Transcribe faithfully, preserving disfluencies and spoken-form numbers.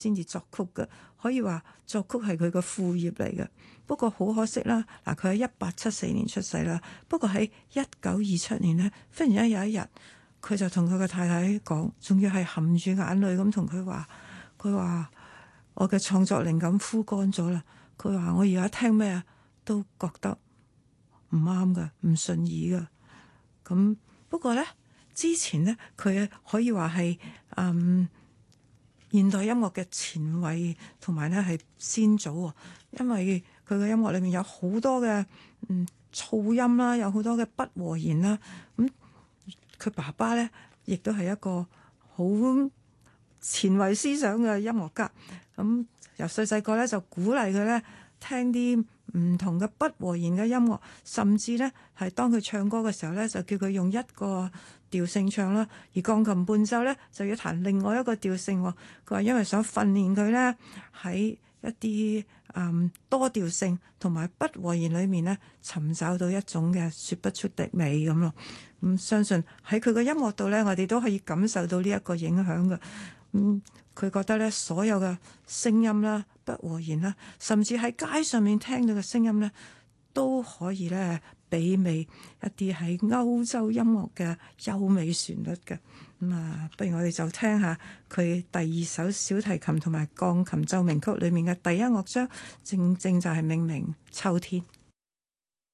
先至作曲嘅，可以話作曲係佢個副業嚟嘅。不過好可惜啦，嗱，佢喺一八七四年出世啦。不過喺一九二七年呢，忽然間有一日，佢就同佢個太太講，仲要係含住眼淚咁同佢話，佢話我嘅創作靈感枯乾咗啦。佢話我而家聽咩都覺得唔啱㗎，唔順耳㗎。咁不過呢，之前呢，佢可以話係嗯。現代音樂嘅前衛同埋咧係先祖喎，因為佢嘅音樂裏面有好多嘅嗯噪音啦，有好多嘅不和弦啦。咁佢爸爸咧亦都係一個好前衛思想嘅音樂家。咁由細細個咧就鼓勵佢咧聽啲唔同嘅不和弦嘅音樂，甚至咧係當佢唱歌嘅時候咧就叫佢用一個調性唱啦，而鋼琴伴奏咧就要彈另外一個調性。佢話因為想訓練佢咧喺一啲嗯多調性同埋不和弦裏面咧尋找到一種嘅說不出的美咁咯。咁、嗯、相信喺佢嘅音樂度咧，我哋都可以感受到呢一個影響嘅。咁佢覺得咧所有嘅聲音啦、不和弦啦，甚至喺街上面聽到嘅聲音咧，都可以咧媲美一啲喺歐洲音樂嘅優美旋律嘅。咁啊，不如我哋就聽下佢第二首小提琴同埋鋼琴奏鳴曲裏面嘅第一樂章，正正就係命名秋天。